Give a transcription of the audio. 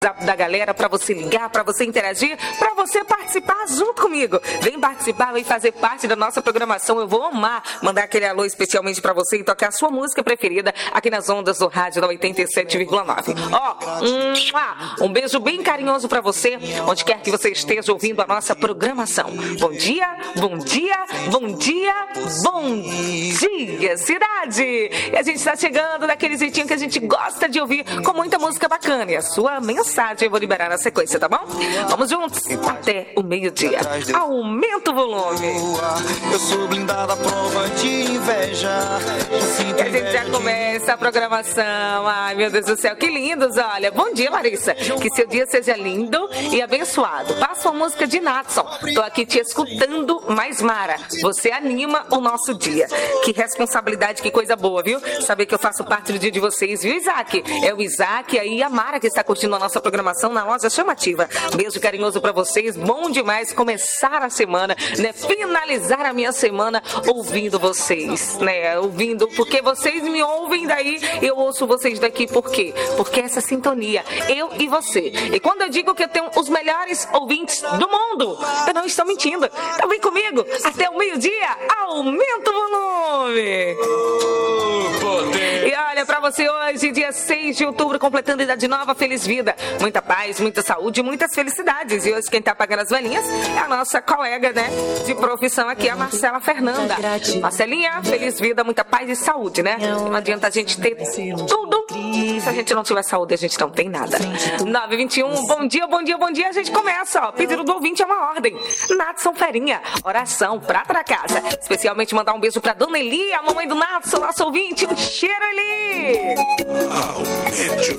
da galera, para você ligar, para você interagir, para você participar junto comigo. Vem participar, vem fazer parte da nossa programação. Eu vou amar mandar aquele alô especialmente para você e tocar a sua música preferida aqui nas ondas do rádio da 87,9. Ó, um beijo bem carinhoso para você, onde quer que você esteja ouvindo a nossa programação. Bom dia, bom dia, bom dia, bom dia, cidade! E a gente está chegando daquele jeitinho que a gente gosta de ouvir, com muita música bacana. E a sua mensagem eu vou liberar na sequência, tá bom? Vamos juntos até o meio-dia. Aumenta o volume. Eu sou blindada à prova de inveja. E a gente já começa a programação. Ai, meu Deus do céu, que lindos, olha. Bom dia, Larissa. Que seu dia seja lindo e abençoado. Passa uma música de Natson. Tô aqui te escutando, mais Mara. Você anima o nosso dia. Que responsabilidade, que coisa boa, viu? Saber que eu faço parte do dia de vocês, viu, Isaac? É o Isaac e a Mara que está curtindo a nossa programação na loja chamativa. Beijo carinhoso pra vocês. Bom demais começar a semana, né? Finalizar a minha semana ouvindo vocês, né? Ouvindo, porque vocês me ouvem daí, eu ouço vocês daqui. Por quê? Porque essa sintonia, eu e você. E quando eu digo que eu tenho os melhores ouvintes do mundo, eu não estou mentindo. Então vem comigo até o meio-dia. Aumenta o volume. E olha, pra você hoje, dia 6 de outubro, completando idade nova, feliz vida. Muita paz, muita saúde, muitas felicidades. E hoje quem tá pagando as velhinhas é a nossa colega, né, de profissão aqui, a Marcela Fernanda. Marcelinha, feliz vida, muita paz e saúde, né? Não adianta a gente ter tudo. Se a gente não tiver saúde, a gente não tem nada. 9h21, bom dia, bom dia, bom dia. A gente começa, ó. Pedido do ouvinte é uma ordem. Natson Ferinha, oração, prata da casa. Especialmente mandar um beijo pra Dona Eli, a mamãe do Natson, nosso ouvinte. Um cheiro, Eli! Aumente o